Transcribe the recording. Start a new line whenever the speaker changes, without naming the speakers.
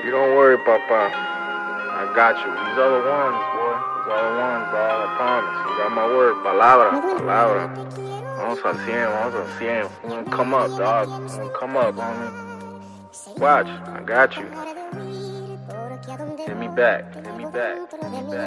You don't worry, Papa. I got you. These other ones, boy. These other ones, dog. I promise. You got my word. Palabra. Palabra. Vamos al 100. Vamos al 100. I'm gonna come up, dog. I'm gonna come up, homie. Watch. I got you. Hit me back. Hit me back. Hit me back.